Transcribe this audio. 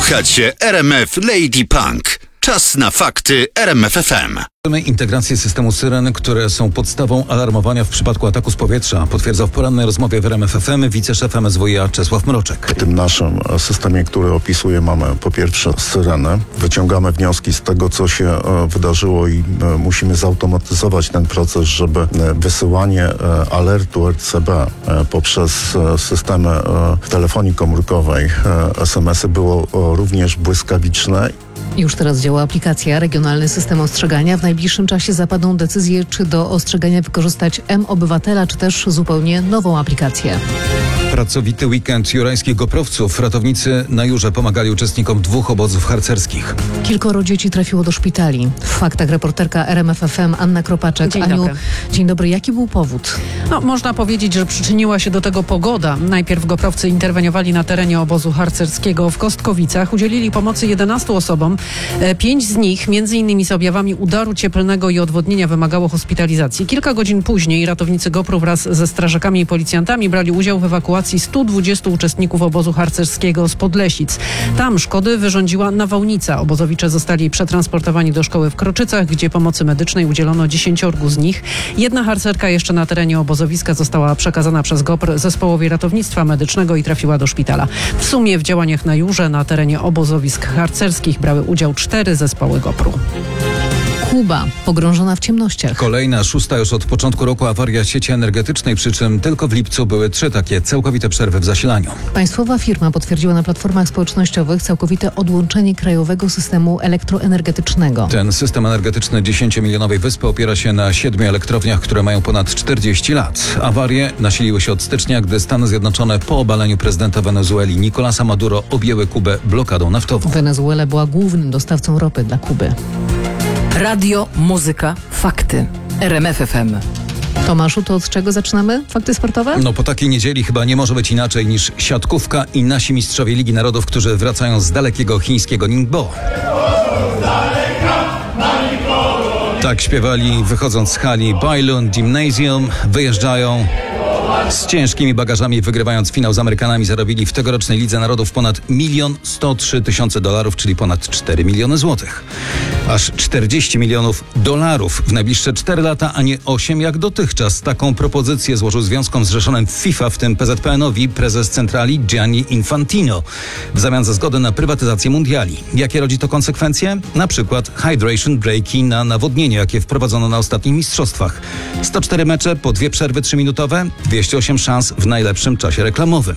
Słuchacie RMF Lady Punk. Czas na fakty RMF FM. Integrację systemu syren, które są podstawą alarmowania w przypadku ataku z powietrza, potwierdzał w porannej rozmowie w RMF FM wiceszef MSWiA Czesław Mroczek. W tym naszym systemie, który opisuję, mamy po pierwsze syreny. Wyciągamy wnioski z tego, co się wydarzyło i musimy zautomatyzować ten proces, żeby wysyłanie alertu RCB poprzez systemy telefonii komórkowej, SMS-y było również błyskawiczne. Już teraz działa aplikacja Regionalny System Ostrzegania. W najbliższym czasie zapadną decyzje, czy do ostrzegania wykorzystać M-Obywatela, czy też zupełnie nową aplikację. Pracowity weekend jurajskich goprowców. Ratownicy na Jurze pomagali uczestnikom 2 obozów harcerskich. Kilkoro dzieci trafiło do szpitali. W faktach reporterka RMF FM Anna Kropaczek. Dzień Aniu, dobry. Dzień dobry. Jaki był powód? Można powiedzieć, że przyczyniła się do tego pogoda. Najpierw goprowcy interweniowali na terenie obozu harcerskiego w Kostkowicach. Udzielili pomocy 11 osobom. 5 z nich, m.in. z objawami udaru cieplnego i odwodnienia, wymagało hospitalizacji. Kilka godzin później ratownicy GoPru wraz ze strażakami i policjantami brali udział w ewakuacji 120 uczestników obozu harcerskiego z Podlesic. Tam szkody wyrządziła nawałnica. Obozowicze zostali przetransportowani do szkoły w Kroczycach, gdzie pomocy medycznej udzielono 10 z nich. Jedna harcerka jeszcze na terenie obozowiska została przekazana przez GoPr zespołowi ratownictwa medycznego i trafiła do szpitala. W sumie w działaniach na Jurze na terenie obozowisk harcerskich brały udział 4 zespoły GoPru. Kuba, pogrążona w ciemnościach. Kolejna, 6. już od początku roku awaria sieci energetycznej, przy czym tylko w lipcu były 3 takie całkowite przerwy w zasilaniu. Państwowa firma potwierdziła na platformach społecznościowych całkowite odłączenie krajowego systemu elektroenergetycznego. Ten system energetyczny 10-milionowej wyspy opiera się na 7 elektrowniach, które mają ponad 40 lat. Awarie nasiliły się od stycznia, gdy Stany Zjednoczone po obaleniu prezydenta Wenezueli Nicolasa Maduro objęły Kubę blokadą naftową. Wenezuela była głównym dostawcą ropy dla Kuby. Radio, muzyka, fakty. RMF FM. Tomaszu, to od czego zaczynamy? Fakty sportowe? Po takiej niedzieli chyba nie może być inaczej niż siatkówka i nasi mistrzowie Ligi Narodów, którzy wracają z dalekiego chińskiego Ningbo. Tak śpiewali, wychodząc z hali Bailun Gymnasium, wyjeżdżają z ciężkimi bagażami, wygrywając finał z Amerykanami. Zarobili w tegorocznej Lidze Narodów ponad $1 103 000, czyli ponad 4 miliony złotych. Aż 40 milionów dolarów w najbliższe 4 lata, a nie 8 jak dotychczas. Taką propozycję złożył związkom zrzeszonym w FIFA, w tym PZPN-owi, prezes centrali Gianni Infantino, w zamian za zgodę na prywatyzację mundiali. Jakie rodzi to konsekwencje? Na przykład hydration breaki na nawodnienie, jakie wprowadzono na ostatnich mistrzostwach. 104 mecze po 2 przerwy 3-minutowe, 208 szans w najlepszym czasie reklamowym.